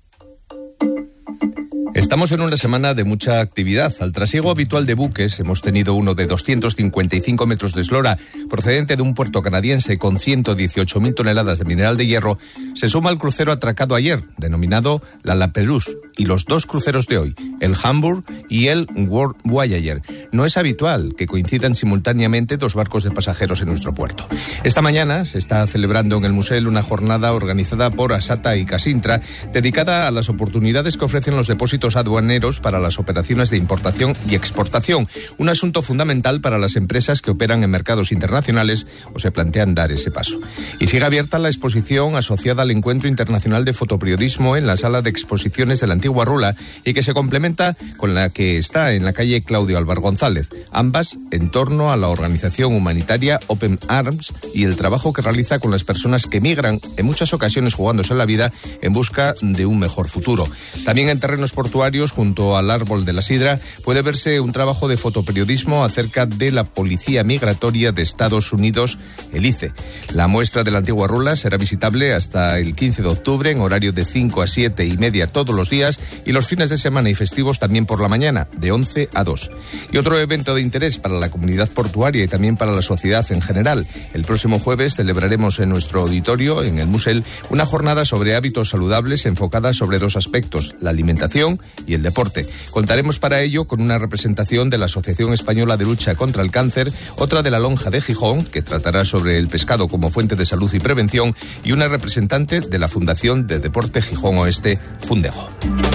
Estamos en una semana de mucha actividad. Al trasiego habitual de buques hemos tenido uno de doscientos cincuenta y cinco metros de eslora, procedente de un puerto canadiense con ciento dieciocho mil toneladas de mineral de hierro. Se suma al crucero atracado ayer, denominado la La Perouse, y los dos cruceros de hoy, el Hamburg y el World Voyager. No es habitual que coincidan simultáneamente dos barcos de pasajeros en nuestro puerto. Esta mañana se está celebrando en el Musel una jornada organizada por Asata y Casintra, dedicada a las oportunidades que ofrecen los depósitos aduaneros para las operaciones de importación y exportación, un asunto fundamental para las empresas que operan en mercados internacionales o se plantean dar ese paso. Y sigue abierta la exposición asociada al Encuentro Internacional de Fotoperiodismo en la sala de exposiciones de la antigua Rula y que se complementa con la que está en la calle Claudio Álvar González, ambas en torno a la organización humanitaria Open Arms y el trabajo que realiza con las personas que migran, en muchas ocasiones jugándose la vida en busca de un mejor futuro. También en terrenos portuarios, junto al Árbol de la Sidra, puede verse un trabajo de fotoperiodismo acerca de la Policía Migratoria de Estados Unidos, el I C E. La muestra de la antigua Rula será visitable hasta el quince de octubre en horario de cinco a siete y media todos los días y los fines de semana y festivos también por la mañana, de once a dos. Y otro evento de interés para la comunidad portuaria y también para la sociedad en general. El próximo jueves celebraremos en nuestro auditorio, en el Musel, una jornada sobre hábitos saludables enfocada sobre dos aspectos, la alimentación y el deporte. Contaremos para ello con una representación de la Asociación Española de Lucha contra el Cáncer, otra de la Lonja de Gijón, que tratará sobre el pescado como fuente de salud y prevención, y una representante de la Fundación de Deporte Gijón Oeste, Fundejo.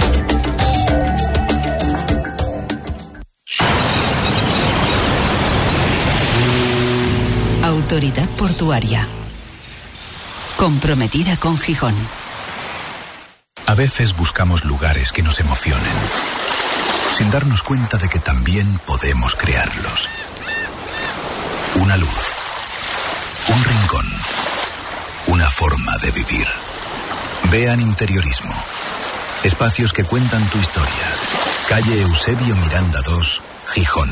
Autoridad Portuaria. Comprometida con Gijón. A veces buscamos lugares que nos emocionen, sin darnos cuenta de que también podemos crearlos. Una luz, un rincón, una forma de vivir. Vean Interiorismo. Espacios que cuentan tu historia. Calle Eusebio Miranda dos, Gijón.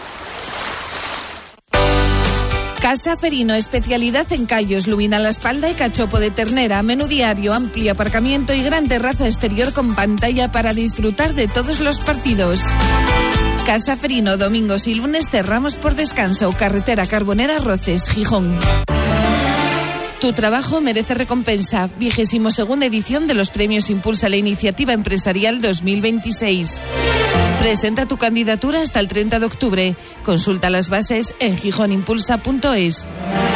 Casa Ferino, especialidad en callos, lubina a la espalda y cachopo de ternera, menú diario, amplio aparcamiento y gran terraza exterior con pantalla para disfrutar de todos los partidos. Casa Ferino, domingos y lunes cerramos por descanso. Carretera Carbonera Roces, Gijón. Tu trabajo merece recompensa. Vigésimo segunda edición de los premios Impulsa la Iniciativa Empresarial dos mil veintiséis. Presenta tu candidatura hasta el treinta de octubre. Consulta las bases en gijonimpulsa punto es.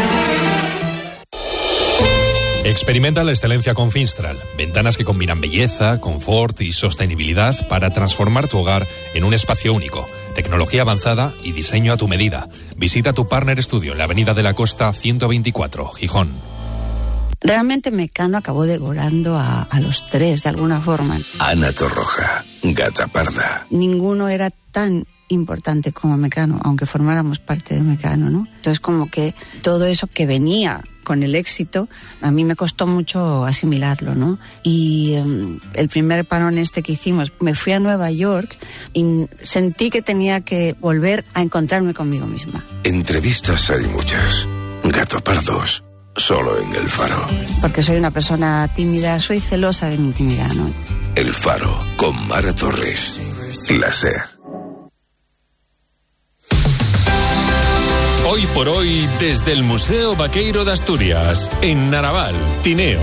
Experimenta la excelencia con Finstral. Ventanas que combinan belleza, confort y sostenibilidad para transformar tu hogar en un espacio único. Tecnología avanzada y diseño a tu medida. Visita tu Partner Studio en la Avenida de la Costa ciento veinticuatro, Gijón. Realmente Mecano acabó devorando a, a los tres de alguna forma. Ana Torroja, Gata Parda. Ninguno era tan importante como Mecano, aunque formáramos parte de Mecano, ¿no? Entonces como que todo eso que venía con el éxito, a mí me costó mucho asimilarlo, ¿no? Y um, el primer parón este que hicimos, me fui a Nueva York y sentí que tenía que volver a encontrarme conmigo misma. Entrevistas hay muchas. Gato Pardos, solo en El Faro. Porque soy una persona tímida, soy celosa de mi intimidad, ¿no? El Faro, con Mara Torres. La SER. Hoy por hoy, desde el Museo Vaqueiro de Asturias, en Naraval, Tineo.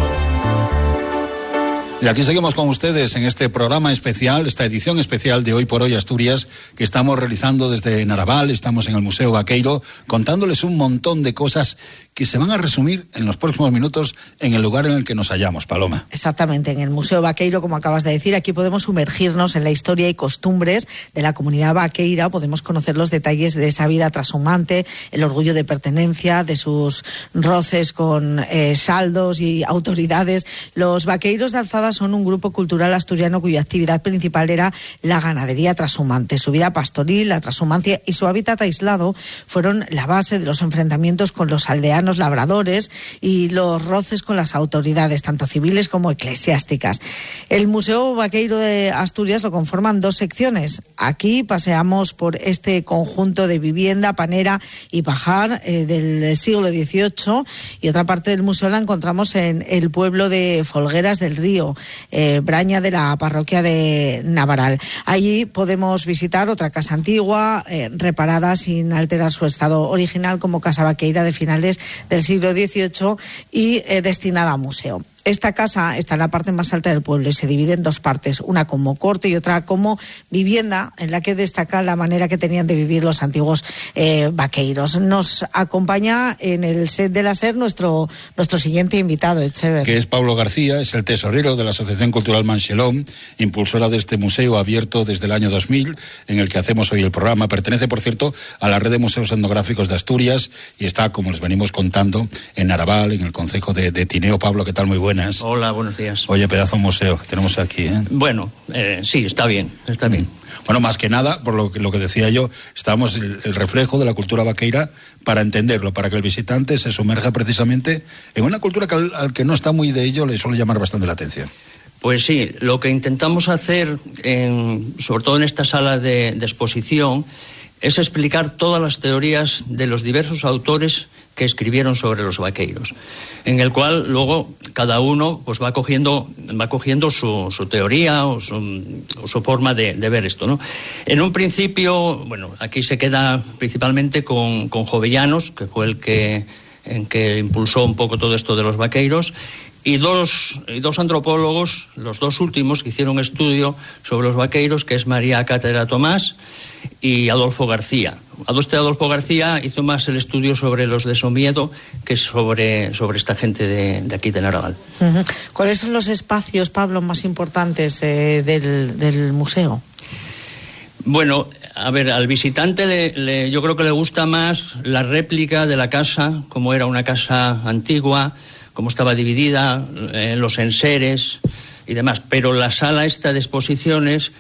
Y aquí seguimos con ustedes en este programa especial, esta edición especial de Hoy por Hoy Asturias, que estamos realizando desde Naraval. Estamos en el Museo Vaqueiro, contándoles un montón de cosas que se van a resumir en los próximos minutos en el lugar en el que nos hallamos, Paloma. Exactamente, en el Museo Vaqueiro, como acabas de decir, aquí podemos sumergirnos en la historia y costumbres de la comunidad vaqueira, podemos conocer los detalles de esa vida trashumante, el orgullo de pertenencia, de sus roces con eh, saldos y autoridades. Los vaqueiros de Alzada son un grupo cultural asturiano cuya actividad principal era la ganadería trashumante. Su vida pastoril, la trashumancia y su hábitat aislado fueron la base de los enfrentamientos con los aldeanos labradores y los roces con las autoridades, tanto civiles como eclesiásticas. El Museo Vaqueiro de Asturias lo conforman dos secciones. Aquí paseamos por este conjunto de vivienda, panera y pajar eh, del siglo dieciocho, y otra parte del museo la encontramos en el pueblo de Folgueras del Río, eh, Braña de la parroquia de Navaral. Allí podemos visitar otra casa antigua, eh, reparada sin alterar su estado original, como casa vaqueira de finales del siglo dieciocho y eh, destinada a museo. Esta casa está en la parte más alta del pueblo y se divide en dos partes, una como corte y otra como vivienda, en la que destaca la manera que tenían de vivir los antiguos eh, vaqueiros. Nos acompaña en el set de la SER nuestro, nuestro siguiente invitado, Echever. Que es Pablo García, es el tesorero de la Asociación Cultural Manxelón, impulsora de este museo abierto desde el año dos mil, en el que hacemos hoy el programa. Pertenece, por cierto, a la red de museos etnográficos de Asturias y está, como les venimos contando, en Naraval, en el concejo de, de Tineo. Pablo, ¿qué tal? Muy buenas. Hola, buenos días. Oye, pedazo de museo que tenemos aquí, ¿eh? Bueno, eh, sí, está bien, está bien. Bueno, más que nada, por lo que, lo que decía yo, estamos el, el reflejo de la cultura vaqueira para entenderlo, para que el visitante se sumerja precisamente en una cultura que al, al que no está muy de ello le suele llamar bastante la atención. Pues sí, lo que intentamos hacer, en, sobre todo en esta sala de, de exposición, es explicar todas las teorías de los diversos autores que escribieron sobre los vaqueiros, en el cual luego cada uno pues va cogiendo va cogiendo su, su teoría o su, o su forma de, de ver esto, ¿no? En un principio, bueno, aquí se queda principalmente con, con Jovellanos, que fue el que en que impulsó un poco todo esto de los vaqueiros, y dos, y dos antropólogos, los dos últimos que hicieron estudio sobre los vaqueiros, que es María Cátedra Tomás y Adolfo García. Este Adolfo García hizo más el estudio sobre los de Somiedo que sobre, sobre esta gente de, de aquí de Naraval. Uh-huh. ¿Cuáles son los espacios, Pablo, más importantes eh, del, del museo? Bueno, a ver, al visitante le, le, yo creo que le gusta más la réplica de la casa, como era una casa antigua, cómo estaba dividida, en los enseres y demás. Pero la sala esta de exposiciones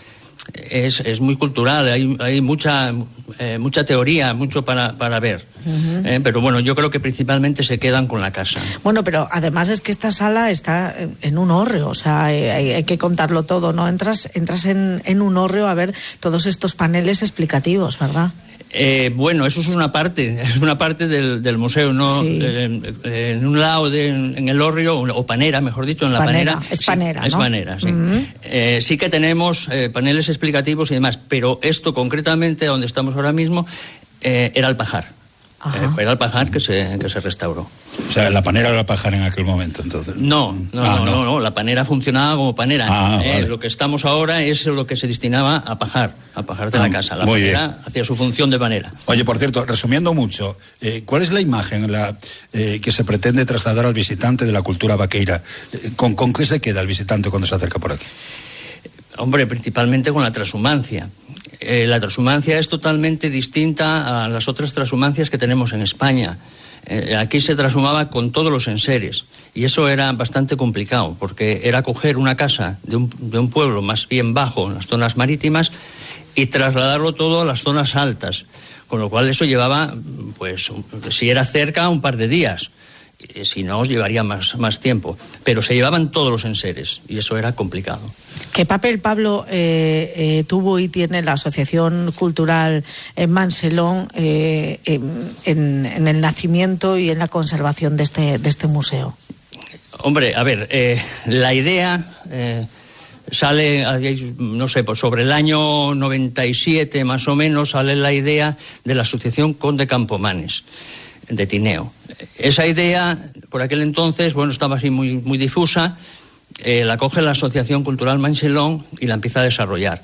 es, es muy cultural, hay, hay mucha, eh, mucha teoría, mucho para, para ver. Uh-huh. Eh, pero bueno, yo creo que principalmente se quedan con la casa. Bueno, pero además es que esta sala está en un hórreo, o sea, hay, hay que contarlo todo, ¿no? Entras, entras en, en un hórreo a ver todos estos paneles explicativos, ¿verdad? Eh, bueno, eso es una parte, es una parte del, del museo, ¿no? Sí. Eh, eh, en un lado, de, en el hórreo, o panera, mejor dicho, en la panera. panera es panera, sí, ¿no? Es panera, sí. Uh-huh. Eh, sí que tenemos eh, paneles explicativos y demás, pero esto concretamente, donde estamos ahora mismo, eh, era el pajar. Eh, era el pajar que se, que se restauró. O sea, la panera era el pajar en aquel momento, entonces. No, no, ah, no, no, no, la panera funcionaba como panera. Ah, eh, vale. Lo que estamos ahora es lo que se destinaba a pajar, a pajar de ah, la casa. La muy panera bien. hacía su función de panera. Oye, por cierto, resumiendo mucho, eh, ¿cuál es la imagen la, eh, que se pretende trasladar al visitante de la cultura vaqueira? Eh, ¿con, ¿Con qué se queda el visitante cuando se acerca por aquí? Hombre, principalmente con la transhumancia. Eh, la transhumancia es totalmente distinta a las otras transhumancias que tenemos en España. Eh, aquí se transhumaba con todos los enseres y eso era bastante complicado porque era coger una casa de un, de un pueblo más bien bajo en las zonas marítimas y trasladarlo todo a las zonas altas, con lo cual eso llevaba, pues, si era cerca, un par de días. Si no, os llevaría más, más tiempo. Pero se llevaban todos los enseres y eso era complicado. ¿Qué papel, Pablo, eh, eh, tuvo y tiene la Asociación Cultural en Manselón eh, en, en el nacimiento y en la conservación de este, de este museo? Hombre, a ver, eh, la idea eh, sale, no sé, pues sobre el año noventa y siete más o menos, sale la idea de la Asociación Conde Campomanes de Tineo. Esa idea, por aquel entonces, bueno, estaba así muy, muy difusa, eh, la coge la Asociación Cultural Manselón y la empieza a desarrollar,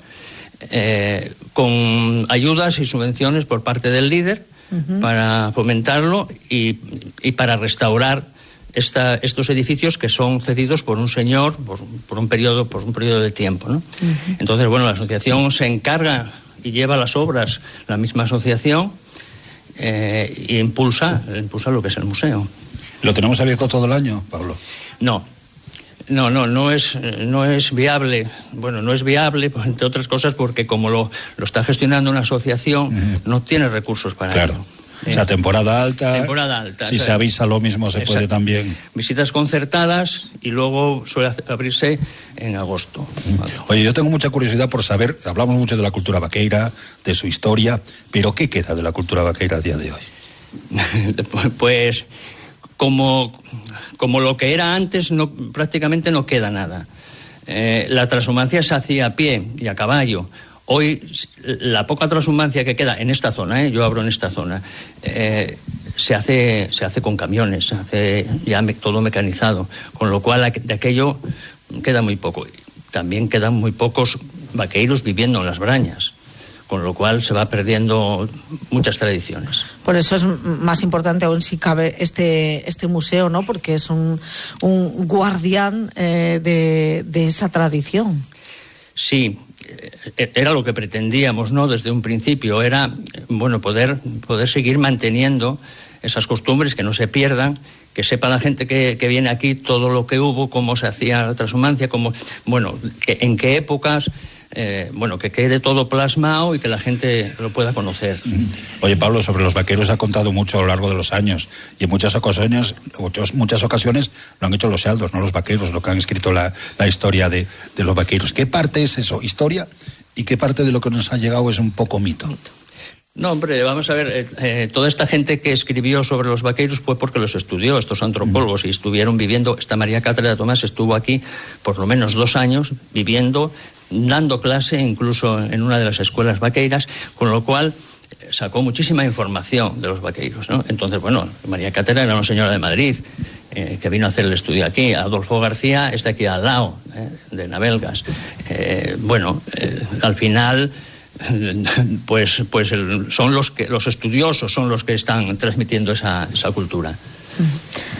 eh, con ayudas y subvenciones por parte del líder, uh-huh, para fomentarlo y, y para restaurar esta, estos edificios que son cedidos por un señor por, por un periodo, por un periodo de tiempo, ¿no? Uh-huh. Entonces, bueno, la asociación se encarga y lleva las obras, la misma asociación, Eh, y impulsa, impulsa lo que es el museo. ¿Lo tenemos abierto todo el año, Pablo? No, no, no, no es, no es viable. Bueno, no es viable, entre otras cosas, porque como lo, lo está gestionando una asociación, uh-huh, no tiene recursos para claro. ello. O sea, temporada alta. Temporada alta. Si se avisa lo mismo se Exacto. puede también. Visitas concertadas y luego suele abrirse en agosto. Oye, yo tengo mucha curiosidad por saber, hablamos mucho de la cultura vaqueira, de su historia, pero ¿qué queda de la cultura vaqueira a día de hoy? Pues como, como lo que era antes, no, prácticamente no queda nada. Eh, la transhumancia se hacía a pie y a caballo. Hoy, la poca transhumancia que queda en esta zona, ¿eh? yo abro en esta zona, eh, se hace se hace con camiones, se hace ya me, todo mecanizado, con lo cual de aquello queda muy poco. También quedan muy pocos vaqueiros viviendo en las brañas, con lo cual se va perdiendo muchas tradiciones. Por eso es más importante aún si cabe este este museo, ¿no? Porque es un, un guardián eh, de, de esa tradición. Sí, era lo que pretendíamos, ¿no? Desde un principio era, bueno, poder poder seguir manteniendo esas costumbres, que no se pierdan, que sepa la gente que, que viene aquí todo lo que hubo, cómo se hacía la transhumancia, cómo, bueno, que, en qué épocas, eh, bueno, que quede todo plasmado y que la gente lo pueda conocer. Oye, Pablo, sobre los vaqueros ha contado mucho a lo largo de los años y en muchas ocasiones, muchas, muchas ocasiones lo han hecho los saldos, no los vaqueros, lo que han escrito la, la historia de, de los vaqueros. ¿Qué parte es eso, historia, y qué parte de lo que nos ha llegado es un poco mito? No, hombre, vamos a ver, eh, eh, toda esta gente que escribió sobre los vaqueros fue porque los estudió, estos antropólogos, y estuvieron viviendo. Esta María Cáceres Tomás estuvo aquí por lo menos dos años viviendo, dando clase incluso en una de las escuelas vaqueiras, con lo cual sacó muchísima información de los vaqueiros, ¿no? Entonces, bueno, María Cáceres era una señora de Madrid, eh, que vino a hacer el estudio aquí. Adolfo García está aquí al lado, eh, de Navelgas. Eh, bueno, eh, al final, pues, pues el, son los que los estudiosos son los que están transmitiendo esa, esa cultura. Aquí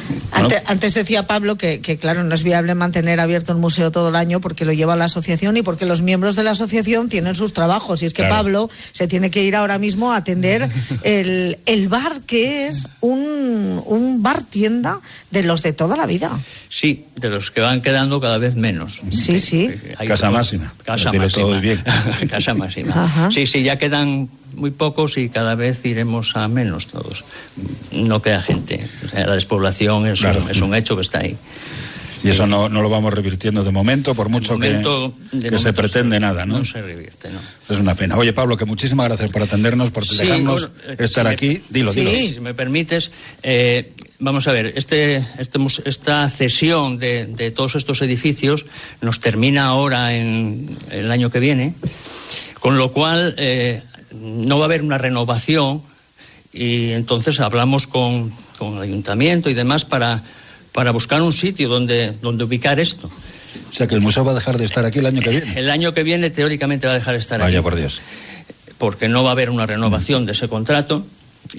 Bueno. Antes, antes decía Pablo que, que, claro, no es viable mantener abierto el museo todo el año porque lo lleva la asociación y porque los miembros de la asociación tienen sus trabajos. Y es que claro, Pablo se tiene que ir ahora mismo a atender el, el bar, que es un, un bar tienda de los de toda la vida. Sí, de los que van quedando cada vez menos. Sí, sí. Hay casa todo, máxima. Casa máxima. Todo bien. Casa máxima. Ajá. Sí, sí, ya quedan muy pocos y cada vez iremos a menos todos. No queda gente. O sea, la despoblación es, claro, un, es un hecho que está ahí. Y eso no, no lo vamos revirtiendo de momento, por mucho momento, que, que se pretende nada, ¿no? No se revierte, ¿no? Es una pena. Oye, Pablo, que muchísimas gracias por atendernos, por sí, dejarnos bueno, estar si me, aquí. Dilo, sí, dilo. Si me permites, eh, vamos a ver, este, este, esta cesión de, de todos estos edificios nos termina ahora en el año que viene, con lo cual eh, no va a haber una renovación y entonces hablamos con, con el ayuntamiento y demás para... para buscar un sitio donde, donde ubicar esto. O sea, que el museo va a dejar de estar aquí el año que viene. El año que viene, teóricamente, va a dejar de estar Vaya aquí. Vaya por Dios. Porque no va a haber una renovación de ese contrato.